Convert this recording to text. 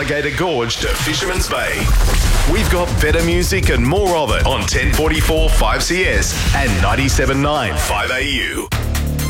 Alligator Gorge to Fisherman's Bay. We've got better music and more of it on 1044 5CS and 97.9 5AU.